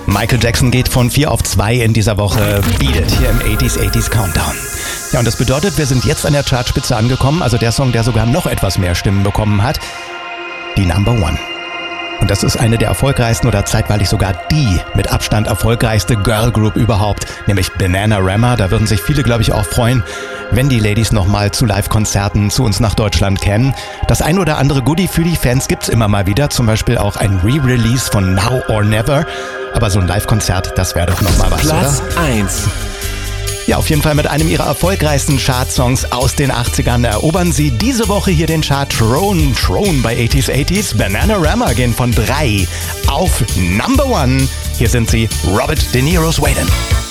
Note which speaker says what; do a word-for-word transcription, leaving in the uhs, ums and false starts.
Speaker 1: Michael Jackson geht von vier auf zwei in dieser Woche. Beat It hier im achtziger achtziger Countdown. Ja, und das bedeutet, wir sind jetzt an der Chartspitze angekommen, also der Song, der sogar noch etwas mehr Stimmen bekommen hat. Die Number One. Und das ist eine der erfolgreichsten oder zeitweilig sogar die mit Abstand erfolgreichste Girl Group überhaupt, nämlich Bananarama. Da würden sich viele, glaube ich, auch freuen, wenn die Ladies nochmal zu Live-Konzerten zu uns nach Deutschland kämen. Das ein oder andere Goodie für die Fans gibt's immer mal wieder, zum Beispiel auch ein Re-Release von Now or Never. Aber so ein Live-Konzert, das wäre doch nochmal was,
Speaker 2: Platz
Speaker 1: oder?
Speaker 2: eins.
Speaker 1: Ja, auf jeden Fall mit einem ihrer erfolgreichsten Chartsongs aus den achtzigern erobern sie diese Woche hier den Chart Throne. Throne bei achtziger achtziger. Bananarama gehen von drei auf Number One. Hier sind sie, Robert De Niro's Waitin'.